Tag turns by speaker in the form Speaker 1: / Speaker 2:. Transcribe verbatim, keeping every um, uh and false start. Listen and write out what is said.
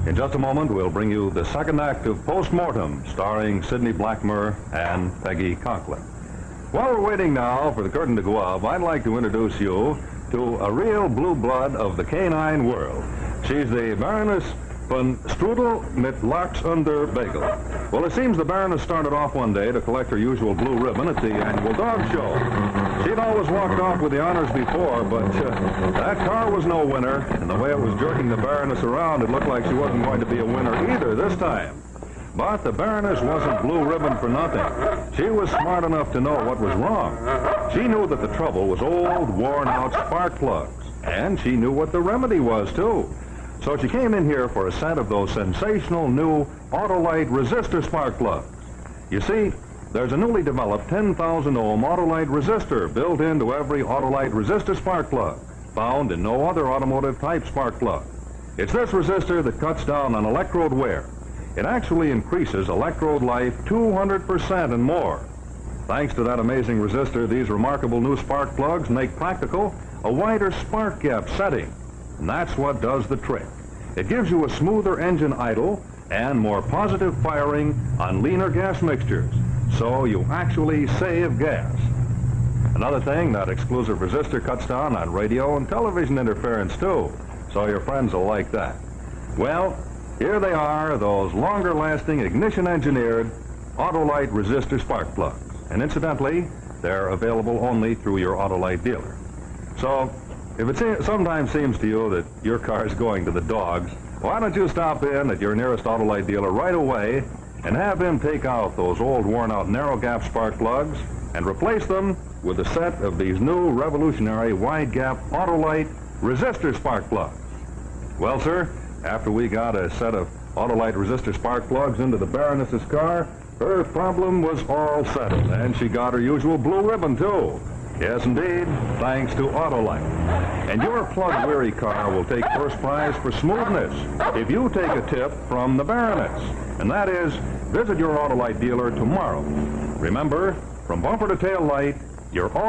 Speaker 1: In just a moment, we'll bring you the second act of Postmortem, starring Sidney Blackmer and Peggy Conklin. While we're waiting now for the curtain to go up, I'd like to introduce you to a real blue blood of the canine world. She's the Baroness von Strudel mit Lachsunder Bagel. Well, it seems the Baroness started off one day to collect her usual blue ribbon at the annual dog show. She'd always walked off with the honors before, but uh, that car was no winner, and the way it was jerking the Baroness around, it looked like she wasn't going to be a winner either this time. But the Baroness wasn't blue ribbon for nothing. She was smart enough to know what was wrong. She knew that the trouble was old, worn-out spark plugs, and she knew what the remedy was, too. So she came in here for a set of those sensational new Autolite resistor spark plugs. You see, there's a newly developed ten thousand ohm Autolite resistor built into every Autolite resistor spark plug, found in no other automotive type spark plug. It's this resistor that cuts down on electrode wear. It actually increases electrode life two hundred percent and more. Thanks to that amazing resistor, these remarkable new spark plugs make practical a wider spark gap setting. And that's what does the trick. It gives you a smoother engine idle and more positive firing on leaner gas mixtures, so you actually save gas. Another thing, that exclusive resistor cuts down on radio and television interference too, so your friends will like that. Well, here they are, those longer-lasting, ignition-engineered Autolite resistor spark plugs. And incidentally, they're available only through your Autolite dealer. So, if it se- sometimes seems to you that your car's going to the dogs, why don't you stop in at your nearest Autolite dealer right away and have him take out those old worn-out narrow-gap spark plugs and replace them with a set of these new revolutionary wide-gap Autolite resistor spark plugs. Well, sir, after we got a set of Autolite resistor spark plugs into the Baroness's car, her problem was all settled, and she got her usual blue ribbon, too. Yes, indeed, thanks to Autolite. And your plug-weary car will take first prize for smoothness if you take a tip from the Baroness. And that is, visit your Autolite dealer tomorrow. Remember, from bumper to tail light, you're all